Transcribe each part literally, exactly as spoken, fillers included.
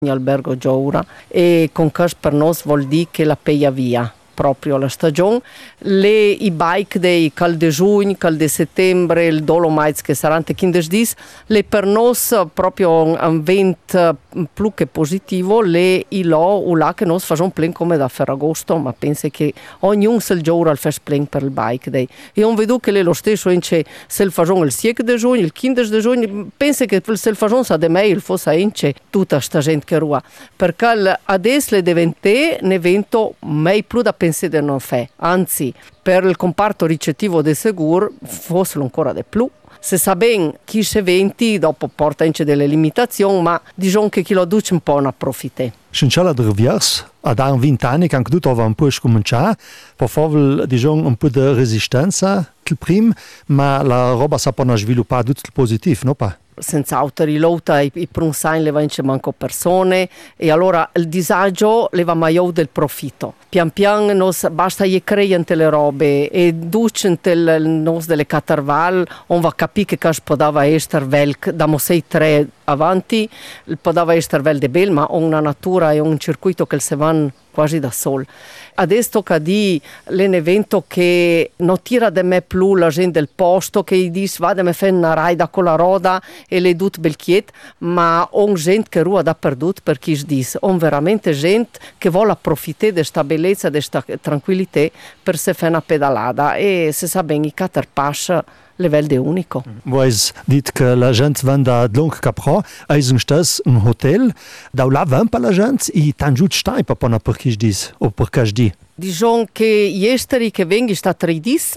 albergo Gioura e con questo per noi vuol dire che la peia via proprio la stagione. Le i bike dei cal de giugno, cal de settembre, il Dolomites che saranno quindici dis, le per noi proprio un vento più che positivo, le i lo o là che noi facciamo plan come da Ferragosto, ma penso che ognuno se il giorno fa plan per il bike day. E non vedo che le lo stesso ince se il facciamo il sette di giugno, il quindici di giugno, penso che se il facciamo sa de me il fosse ince tutta sta gente che rua, perché adesso le divente ne vento mai più da pensare di non fare, anzi per il comparto ricettivo del Segur fossero ancora di più. Se sa ben chi se venti dopo porta in delle limitazioni, ma diciamo che chi lo duce un po' ne approfitta. Scinciala de reviers, a da venti anni che anche tu aveva un po' scominciato, per fare diciamo un po' di resistenza il primo, ma la roba si può sviluppare tutto il positivo, no? Pa? Senza autorilota i, i prunsain le va in manco persone e allora il disagio le va maior del profitto. Pian pian nos basta gli creiente le robe e ducente il nos delle catarval on va capire che cas podava essere vel da sei tre avanti podava essere vel de bel ma una natura e un circuito che se van quasi da sol. Adesso tocca di un evento che non tira da me più la gente del posto che dice vada me fare una raida con la roda e le dut belchiet, ma on gente che rua da perdut per chi dice, on veramente gente che vuole approfittare di questa bellezza, di questa tranquillità per se fare una pedalata e se sa bene i caterpass livello de unico. Voi dite che la gente va da long capro, eis un stes un hotel, da là va pa la gente e tan giù stai pa pona per chi dis o per chi di. Diciamo che ieri che vengi sta tre dis,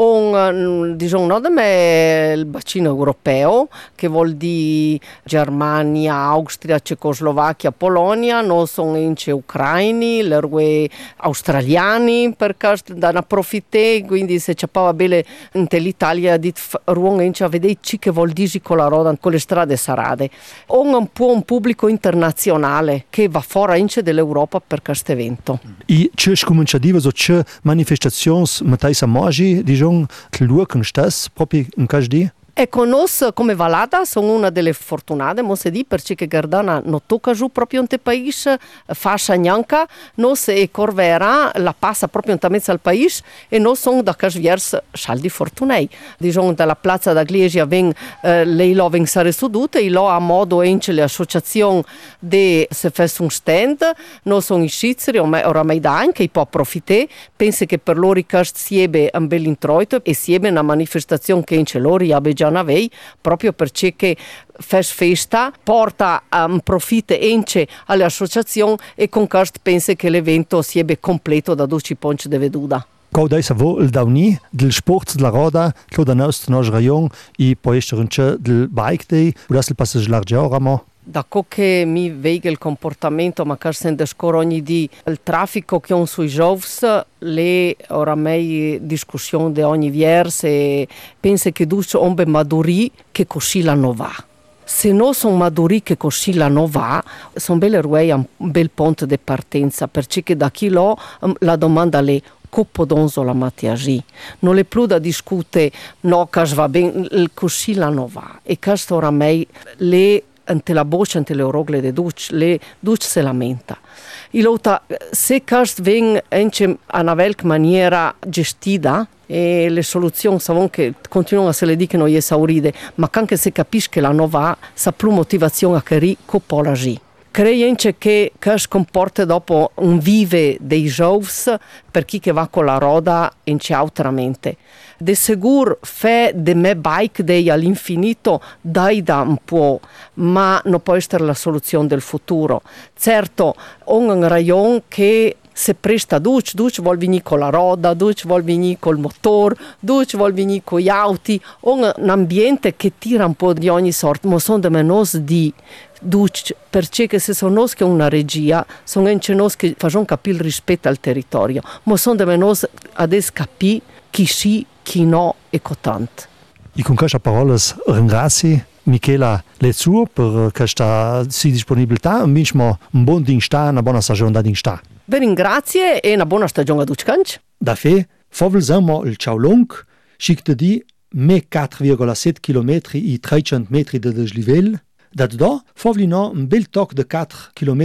on diciamo no da me il bacino europeo che vuol dire Germania, Austria, Cecoslovacchia, Polonia, non sono in ucraini, le australiani perché da ne approfittare, quindi se c'è pa bene in l'Italia di ruon in a vedere ci che vuol dire con la roda con le strade sarade. On un po' un pubblico internazionale che va fuori in dell'Europa per questo evento. I c'è comincia diva so c'è manifestazioni metais a mogi, diciamo, che luogono stas proprio in caso di? Ecco, noi come Valada sono una delle fortunate, mo se di, perché Gardana non tocca giù proprio in te paese, fascia neanche, noi e Corvera la passa proprio in mezzo al paese e noi sono da casviers scialdi fortunei. Diciamo, dalla piazza da Glesia ven, eh, lei lo ven sare sedute, e lo a modo ence le associazioni de se fesse un stand, noi sono i svizzeri, oramai da anche, i può approfittare, penso che per loro siebe un bel introito e siebe una manifestazione che ence loro abbia già Navei, proprio perché fes festa porta un profitto ence alle associazioni e con questo penso che l'evento sia completo da dodici ponci di veduta. Cosa è il dauni del sport della roda, che da nostro nostro rayon e poi c'è del bike day, o da il passaggio largo oramo? Da che mi vede il comportamento, ma che sente scorre ogni di il traffico che ho sui giovani, le oramai discussioni di ogni verso e penso che duce ombe maduri che così la non va. Se non sono maduri che così la non va, sono belle ruei un bel ponte di partenza, perché da chi lo la domanda è come donzo la mattiasi. Non è più da discutere, no, che va bene, così la non va. E questo oramai le ante la boccia, ante le orogle de duc, le duc se lamenta. E lota, se questo viene in una velca maniera gestita, e le soluzioni savon che continuano a se le dicono non esaurite, ma anche se capisce che la non va, sa più motivazione a che co può agire. Credo che questo comporta dopo un vive dei giovani per chi che va con la roda in autramente. De sicuro fe de me bike day all'infinito dai da un po', ma non può essere la soluzione del futuro. Certo, un rayon che se presta duc, duc vuol venire con la roda, duc vuol venire col motore, duc vuol venire con gli auti, un ambiente che tira un po' di ogni sorta, ma sono da menos di duc, perché se sono noi che una regia, sono anche noi che facciamo capire il rispetto al territorio, ma sono da menos adesso capire chi sì, chi no e cotante. E con queste parole ringrazio Michela Lezur per questa disponibilità e minimo un buon dinsta, una buona stagione da dinsta. Vi ringrazio e una buona stagione a tutti. Da fe, favolsiamo il ciao long, scicte di me quattro virgola sette chilometri e trecento metri di dislivello, Da do, fovli no un bel toc de quattro chilometri